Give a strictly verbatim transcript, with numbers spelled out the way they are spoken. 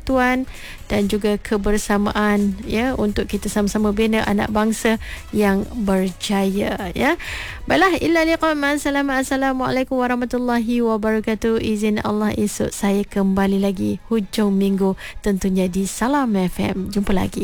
persatuan dan juga kebersamaan, ya, untuk kita sama-sama bina anak bangsa yang berjaya, ya. Baiklah, illa liqa, assalamualaikum warahmatullahi wabarakatuh. Izin Allah, esok saya kembali lagi hujung minggu tentunya di Salam F M. Jumpa lagi.